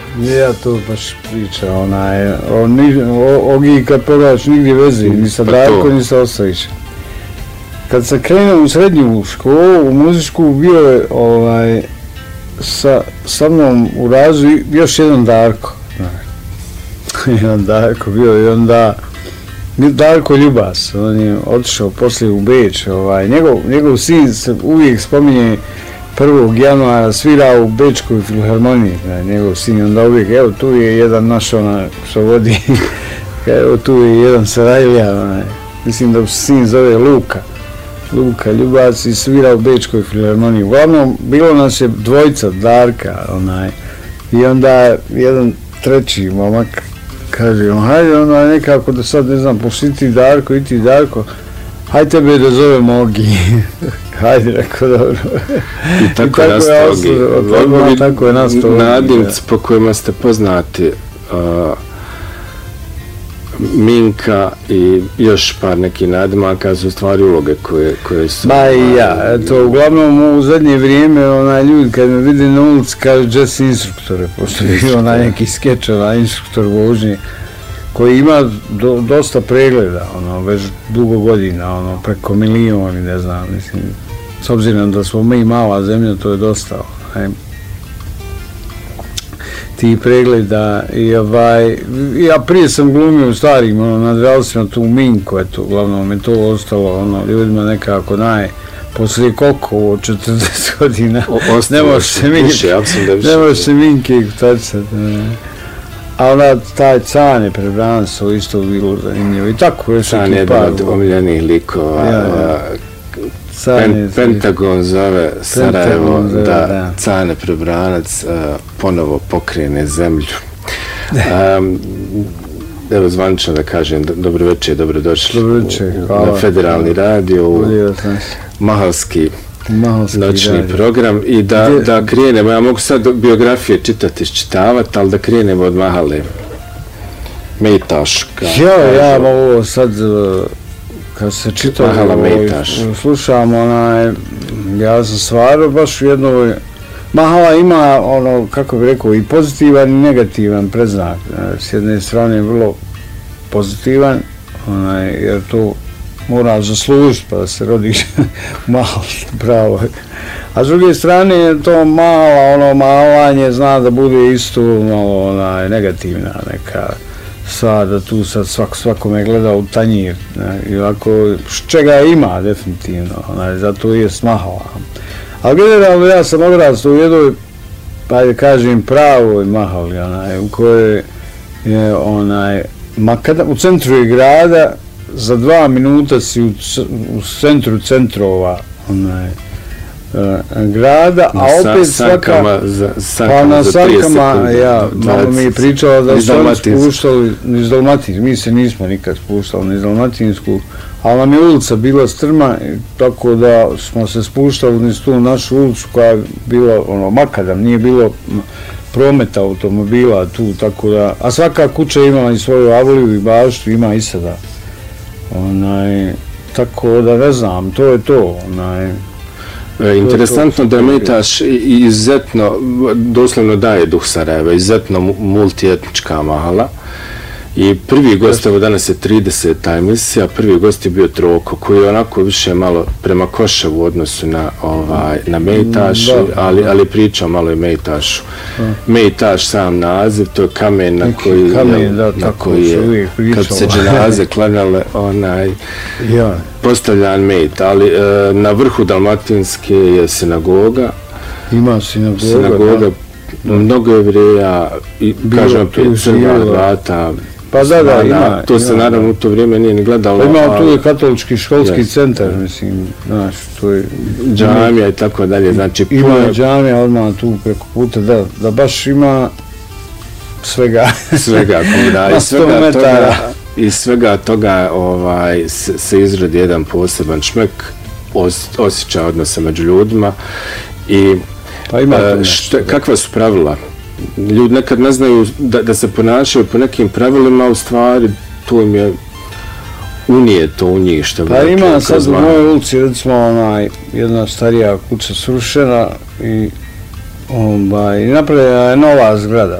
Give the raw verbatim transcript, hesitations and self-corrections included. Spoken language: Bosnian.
Ja to baš pričam, onaj, o, o, Ogi kad pogledaš nigdje veze, ni sa Darko, ni sa Ostojićem. Kad sam krenuo u srednju školu, u muzičku, bio je ovaj, sa, sa mnom u razvoju još jedan Darko. jedan Darko bio i onda Darko Ljubas, on je otišao poslije u Beč, ovaj, njegov, njegov sin se uvijek spominje prvog januara svirao u Bečkoj filharmoniji, njegov sin, onda uvijek, evo tu je jedan naš ona što vodi, evo tu je jedan Sarajlija, onaj, mislim da se sin zove Luka, Luka Ljubac i svirao u Bečkoj filharmoniji. Uglavnom, bilo nas je dvojica Darka, onaj, i onda jedan treći momak kaže, on, hajde onaj nekako da sad ne znam, pošli ti Darko i ti Darko, hajde tebe da zovemo Ogi. Hajde, rekao, dobro. I tako, I tako je nastao Ogi. Tako je nastao Ogi. Nadimci po kojima ste poznati, uh, Minka i još par nekih nadimaka su stvari uloge koje, koje su... Ba i ja, eto, uglavnom u zadnje vrijeme onaj ljudi kad me vidi na ulici kažu jazz instruktore, pošto je onaj neki skeč, onaj instruktor vožnje koji ima do, dosta pregleda, ono, već dugo godina, ono, preko milijon i ne znam, mislim, s obzirom da smo mi mala zemlja, to je dosta, onaj, ti pregleda i ovaj, ja prije sam glumio u starim, ono, nadrali sam tu Minku, eto, uglavnom mi to ostalo, ono, ljudima nekako naj, poslije koliko ovo, četrdeset godina, ne može se Minke, ne može se Minke utacati, a onda taj Cane Prebranac, to isto bilo zanimljivo i tako još Cane je jedan od omiljenih likova, ja, ja. Pen, Pentagon zove Sarajevo zove, da, da Cane Prebranac uh, ponovo pokrene zemlju. Um, evo zvanično da kažem, dobro večer, dobrodošli dobro večer, na Federalni radio, u Mahalski, Mahalski noćni radio. Program i da, Gdje? da krenemo, ja mogu sad biografije čitati, iščitavati, ali da krenemo od Mahale. Mejtaš. Ja, ja mogu sad... Kad se čitao, slušam, onaj, ja sam stvarno baš u jednoj, Mahala ima, ono, kako bih rekao, i pozitivan i negativan predznak. S jedne strane je vrlo pozitivan, onaj, jer to mora zaslužiti pa da se rodiš malo, pravo. A s druge strane je to Mahala, ono, mahalanje zna da bude isto malo, onaj, negativna neka stvar, da tu sad svak, svakome gleda u tanjir, ne, i ovako, čega ima definitivno, onaj, zato je Mahala. Ali generalno ja sam odrastao u jednoj, pa da kažem, pravoj Mahali, onaj, u kojoj je, onaj, makada, u centru je grada, za dva minuta si u, u centru centrova, onaj, grada, a opet svaka pa na sankama, ja, malo mi je pričala da su oni spuštali niz Dalmatinsku, mi se nismo nikad spuštali niz Dalmatinsku, ali nam je ulica bila strma, tako da smo se spuštali niz tu našu ulicu koja je bila, ono, makadam, nije bilo prometa automobila tu, tako da, a svaka kuća imala i svoju avliju i baštu, ima i sada, onaj, tako da ne znam, to je to, onaj. E, interesantno da Mejtaš izuzetno, doslovno daje duh Sarajeva, izuzetno multietnička Mahala. I prvi gost, evo danas je trideseta emisija, prvi gost je bio Troko, koji je onako više malo prema Koševu u odnosu na, ovaj, na Mejtaš, ali, ali pričao malo i Mejtašu. Mejtaš sam naziv, to je kamen na koji, kamen, da, na koji je, kad se dženaze klanjale, onaj, ja. Postavljan Mejt, ali e, na vrhu Dalmatinske je sinagoga. Ima sinagoga, sinagoga da. Mnogo Jevreja, i kažem, Crna vrata. Pa da, da, ima. To se naravno u to vrijeme nije ni gledalo. Ima tu je katolički školski centar, mislim, znaš, to je... Džamija i tako dalje, znači... Ima je džamija odmah tu preko puta, da, da baš ima svega. Svega, da, i svega toga, i svega toga ovaj, se, se izrodi jedan poseban šmek, os, osjećaj odnosa među ljudima i pa ima e, što, kakva su pravila? Ljudi nekad ne znaju da, da se ponašaju po nekim pravilima, u stvari to im je unijeto u njih. Što pa ima sad u mojoj ulici, recimo, onaj, jedna starija kuća srušena i ovaj, napravljena je nova zgrada.